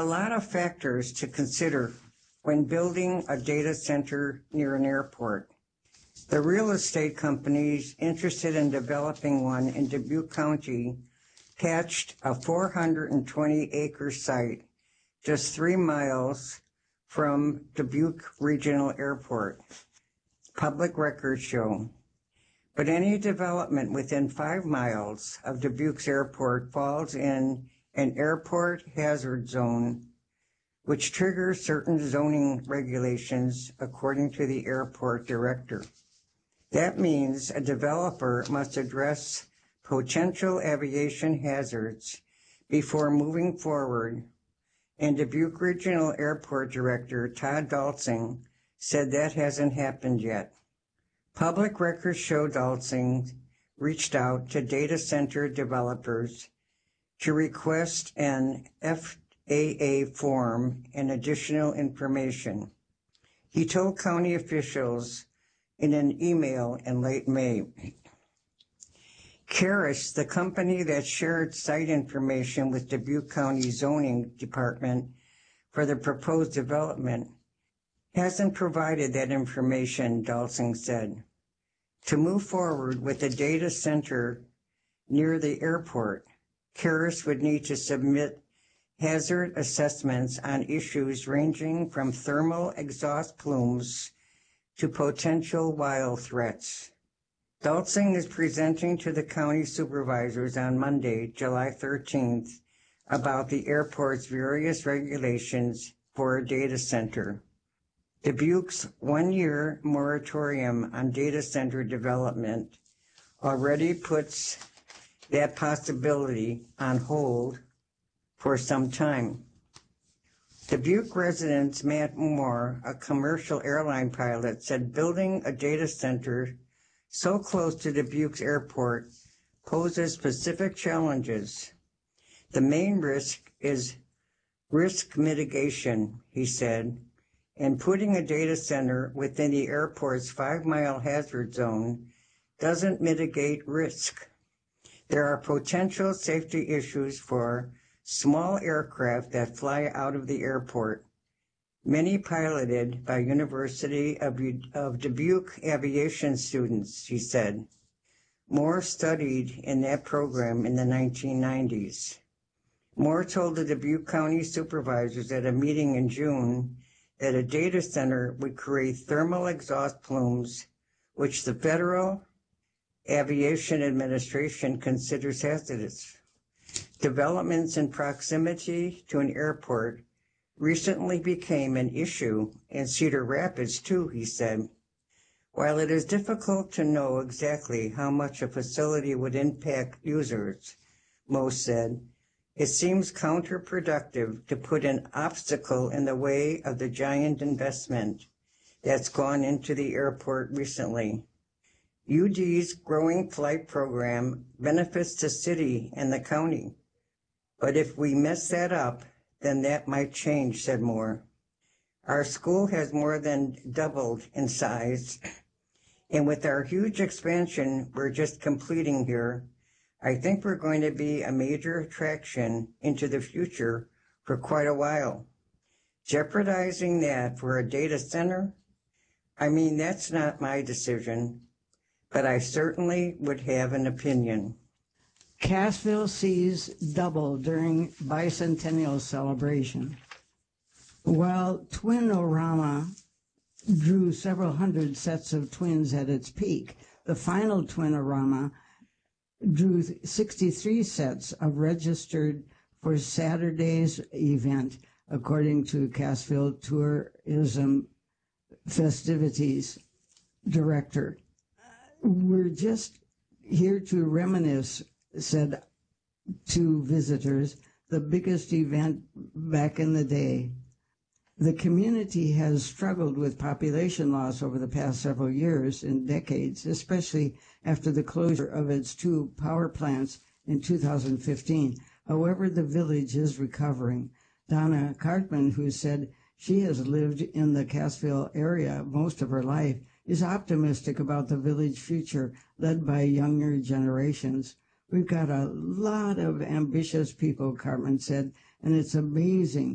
lot of factors to consider when building a data center near an airport. The real estate companies interested in developing one in Dubuque County patched a 420-acre site just 3 miles from Dubuque Regional Airport, public records show. But any development within 5 miles of Dubuque's airport falls in an airport hazard zone, which triggers certain zoning regulations according to the airport director. That means a developer must address potential aviation hazards before moving forward, and Dubuque Regional Airport Director Todd Dalzing said that hasn't happened yet. Public records show Dalzing reached out to data center developers to request an FAA form and additional information. He told county officials in an email in late May. Caris, the company that shared site information with Dubuque County Zoning Department for the proposed development, hasn't provided that information, Dalzing said. To move forward with a data center near the airport, Caris would need to submit hazard assessments on issues ranging from thermal exhaust plumes to potential wild threats. Dalzing is presenting to the county supervisors on Monday, July 13th, about the airport's various regulations for a data center. Dubuque's one-year moratorium on data center development already puts that possibility on hold for some time. Dubuque resident Matt Moore, a commercial airline pilot, said building a data center so close to Dubuque's airport poses specific challenges. The main risk is risk mitigation, he said, and putting a data center within the airport's 5-mile hazard zone doesn't mitigate risk. There are potential safety issues for small aircraft that fly out of the airport, many piloted by University of Dubuque aviation students, he said. Moore studied in that program in the 1990s. Moore told the Dubuque County supervisors at a meeting in June that a data center would create thermal exhaust plumes, which the Federal Aviation Administration considers hazardous. Developments in proximity to an airport recently became an issue in Cedar Rapids, too, he said. While it is difficult to know exactly how much a facility would impact users, Moe said, it seems counterproductive to put an obstacle in the way of the giant investment that's gone into the airport recently. UD's growing flight program benefits the city and the county, but if we mess that up, then that might change, said Moore. Our school has more than doubled in size, and with our huge expansion we're just completing here, I think we're going to be a major attraction into the future for quite a while. Jeopardizing that for a data center? I mean, that's not my decision, but I certainly would have an opinion. Cassville sees double during bicentennial celebration. While Twinorama drew several hundred sets of twins at its peak, the final Twinorama drew 63 sets of registered for Saturday's event, according to Cassville Tourism Festivities Director. We're just here to reminisce, said to visitors, the biggest event back in the day. The community has struggled with population loss over the past several years and decades, especially after the closure of its 2 power plants in 2015. However, the village is recovering. Donna Cartman, who said she has lived in the Cassville area most of her life, is optimistic about the village future led by younger generations. We've got a lot of ambitious people, Cartman said, and it's amazing